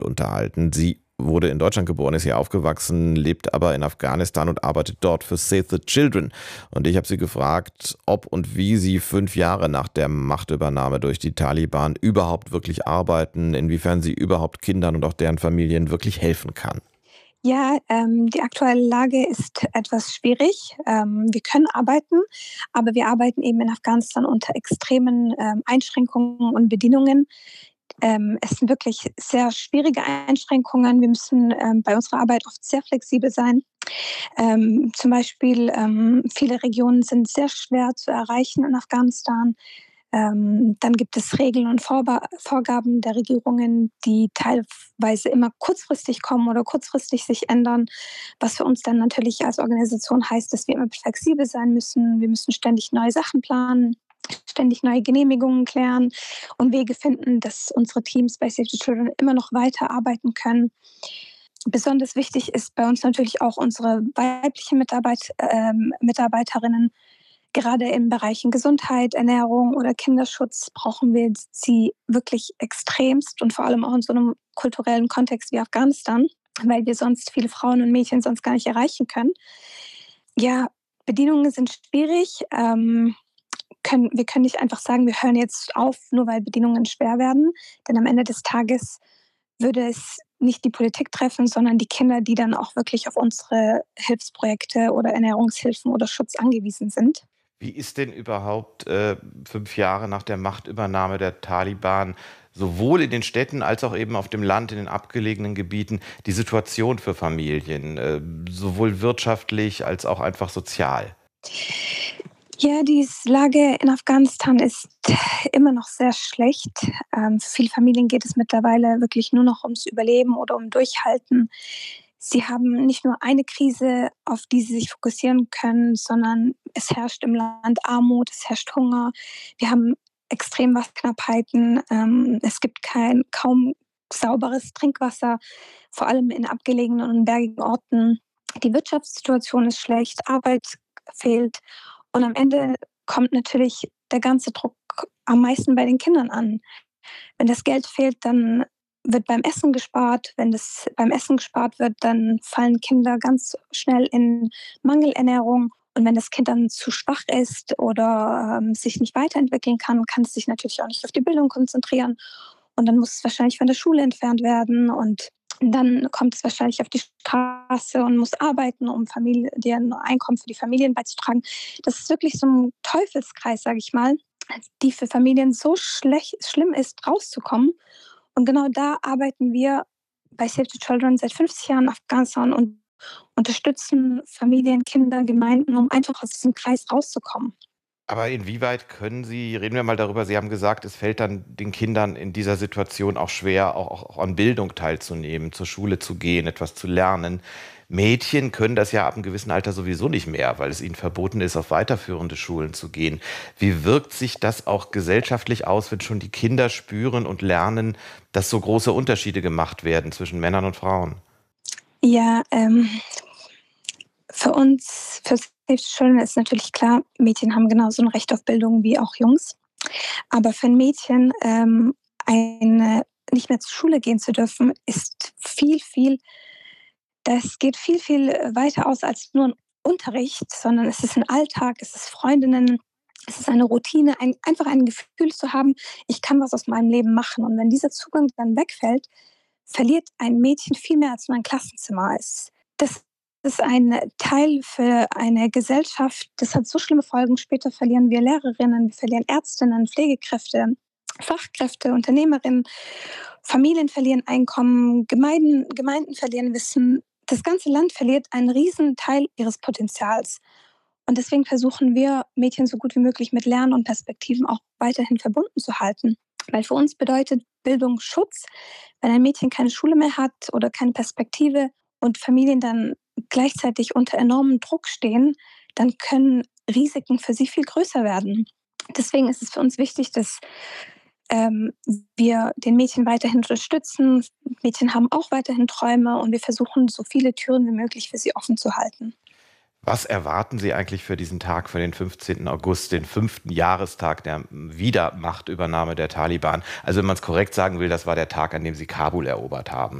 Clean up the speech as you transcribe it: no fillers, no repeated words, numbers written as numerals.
unterhalten. Sie wurde in Deutschland geboren, ist hier aufgewachsen, lebt aber in Afghanistan und arbeitet dort für Save the Children. Und ich habe sie gefragt, ob und wie sie 5 Jahre nach der Machtübernahme durch die Taliban überhaupt wirklich arbeiten, inwiefern sie überhaupt Kindern und auch deren Familien wirklich helfen kann. Ja, die aktuelle Lage ist etwas schwierig. Wir können arbeiten, aber wir arbeiten eben in Afghanistan unter extremen Einschränkungen und Bedingungen. Es sind wirklich sehr schwierige Einschränkungen. Wir müssen bei unserer Arbeit oft sehr flexibel sein. Zum Beispiel viele Regionen sind sehr schwer zu erreichen in Afghanistan. Dann gibt es Regeln und Vorgaben der Regierungen, die teilweise immer kurzfristig kommen oder kurzfristig sich ändern, was für uns dann natürlich als Organisation heißt, dass wir immer flexibel sein müssen. Wir müssen ständig neue Sachen planen, ständig neue Genehmigungen klären und Wege finden, dass unsere Teams bei Save the Children immer noch weiterarbeiten können. Besonders wichtig ist bei uns natürlich auch unsere weiblichen Mitarbeiterinnen. Gerade in Bereichen Gesundheit, Ernährung oder Kinderschutz brauchen wir sie wirklich extremst und vor allem auch in so einem kulturellen Kontext wie Afghanistan, weil wir sonst viele Frauen und Mädchen sonst gar nicht erreichen können. Ja, Bedingungen sind schwierig. Wir können nicht einfach sagen, wir hören jetzt auf, nur weil Bedingungen schwer werden. Denn am Ende des Tages würde es nicht die Politik treffen, sondern die Kinder, die dann auch wirklich auf unsere Hilfsprojekte oder Ernährungshilfen oder Schutz angewiesen sind. Wie ist denn überhaupt 5 Jahre nach der Machtübernahme der Taliban sowohl in den Städten als auch eben auf dem Land, in den abgelegenen Gebieten, die Situation für Familien, sowohl wirtschaftlich als auch einfach sozial? Ja, die Lage in Afghanistan ist immer noch sehr schlecht. Für viele Familien geht es mittlerweile wirklich nur noch ums Überleben oder um Durchhalten. Sie haben nicht nur eine Krise, auf die sie sich fokussieren können, sondern es herrscht im Land Armut, es herrscht Hunger. Wir haben Extremwasserknappheiten. Es gibt kaum sauberes Trinkwasser, vor allem in abgelegenen und bergigen Orten. Die Wirtschaftssituation ist schlecht, Arbeit fehlt und am Ende kommt natürlich der ganze Druck am meisten bei den Kindern an. Wenn das Geld fehlt, dann wird beim Essen gespart. Wenn das beim Essen gespart wird, dann fallen Kinder ganz schnell in Mangelernährung. Und wenn das Kind dann zu schwach ist oder sich nicht weiterentwickeln kann, kann es sich natürlich auch nicht auf die Bildung konzentrieren. Und dann muss es wahrscheinlich von der Schule entfernt werden. Und dann kommt es wahrscheinlich auf die Straße und muss arbeiten, um Familien Einkommen für die Familien beizutragen. Das ist wirklich so ein Teufelskreis, sage ich mal, die für Familien so schlimm ist, rauszukommen. Und genau da arbeiten wir bei Save the Children seit 50 Jahren in Afghanistan und unterstützen Familien, Kinder, Gemeinden, um einfach aus diesem Kreis rauszukommen. Aber inwieweit können Sie, reden wir mal darüber, Sie haben gesagt, es fällt dann den Kindern in dieser Situation auch schwer, auch an Bildung teilzunehmen, zur Schule zu gehen, etwas zu lernen. Mädchen können das ja ab einem gewissen Alter sowieso nicht mehr, weil es ihnen verboten ist, auf weiterführende Schulen zu gehen. Wie wirkt sich das auch gesellschaftlich aus, wenn schon die Kinder spüren und lernen, dass so große Unterschiede gemacht werden zwischen Männern und Frauen? Ja, für Save the Children ist natürlich klar, Mädchen haben genauso ein Recht auf Bildung wie auch Jungs. Aber für ein Mädchen nicht mehr zur Schule gehen zu dürfen, ist das geht viel weiter aus als nur ein Unterricht, sondern es ist ein Alltag, es ist Freundinnen, es ist eine Routine, einfach ein Gefühl zu haben, ich kann was aus meinem Leben machen. Und wenn dieser Zugang dann wegfällt, verliert ein Mädchen viel mehr als nur ein Klassenzimmer. Das ist ein Teil für eine Gesellschaft, das hat so schlimme Folgen. Später verlieren wir Lehrerinnen, wir verlieren Ärztinnen, Pflegekräfte, Fachkräfte, Unternehmerinnen, Familien verlieren Einkommen, Gemeinden verlieren Wissen. Das ganze Land verliert einen riesen Teil ihres Potenzials. Und deswegen versuchen wir, Mädchen so gut wie möglich mit Lernen und Perspektiven auch weiterhin verbunden zu halten. Weil für uns bedeutet Bildung Schutz. Wenn ein Mädchen keine Schule mehr hat oder keine Perspektive und Familien dann gleichzeitig unter enormem Druck stehen, dann können Risiken für sie viel größer werden. Deswegen ist es für uns wichtig, dass ähm, wir den Mädchen weiterhin unterstützen. Mädchen haben auch weiterhin Träume und wir versuchen, so viele Türen wie möglich für sie offen zu halten. Was erwarten Sie eigentlich für diesen Tag, für den 15. August, den 5. Jahrestag der Wiedermachtübernahme der Taliban? Also wenn man es korrekt sagen will, das war der Tag, an dem sie Kabul erobert haben.